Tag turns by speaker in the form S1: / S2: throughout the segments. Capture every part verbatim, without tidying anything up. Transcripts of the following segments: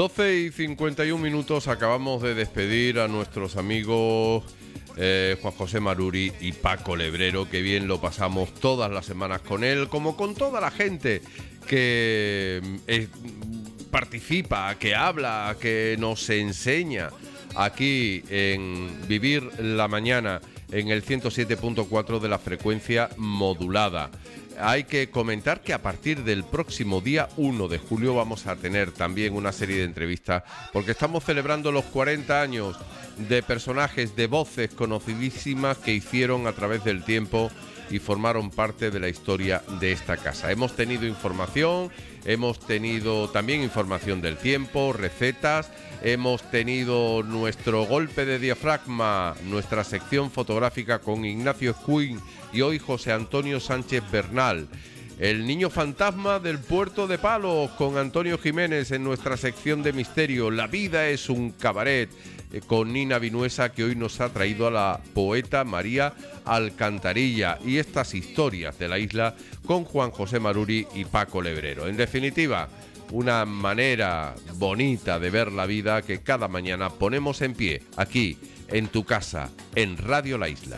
S1: doce y cincuenta y un minutos, acabamos de despedir a nuestros amigos eh, Juan José Maruri y Paco Lebrero. Que bien lo pasamos todas las semanas con él, como con toda la gente que eh, participa, que habla, que nos enseña aquí en Vivir la Mañana, en el ciento siete punto cuatro de la frecuencia modulada. Hay que comentar que a partir del próximo día uno de julio vamos a tener también una serie de entrevistas, porque estamos celebrando los cuarenta años de personajes, de voces conocidísimas que hicieron a través del tiempo y formaron parte de la historia de esta casa. Hemos tenido información, hemos tenido también información del tiempo, recetas, hemos tenido nuestro golpe de diafragma, nuestra sección fotográfica con Ignacio Escuín y hoy José Antonio Sánchez Bernal. El niño fantasma del puerto de Palos con Antonio Jiménez en nuestra sección de misterio. La vida es un cabaret eh, con Nina Vinuesa, que hoy nos ha traído a la poeta María Alcantarilla, y estas historias de la isla con Juan José Maruri y Paco Lebrero. En definitiva, una manera bonita de ver la vida que cada mañana ponemos en pie aquí en tu casa, en Radio La Isla.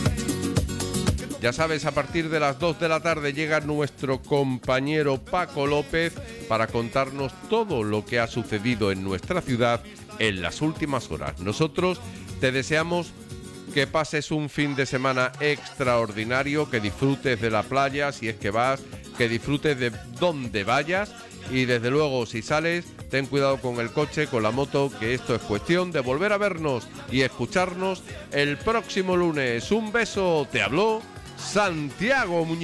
S1: Ya sabes, a partir de las dos de la tarde llega nuestro compañero Paco López para contarnos todo lo que ha sucedido en nuestra ciudad en las últimas horas. Nosotros te deseamos que pases un fin de semana extraordinario, que disfrutes de la playa si es que vas, que disfrutes de donde vayas y desde luego si sales, ten cuidado con el coche, con la moto, que esto es cuestión de volver a vernos y escucharnos el próximo lunes. Un beso, te habló Santiago Muñoz.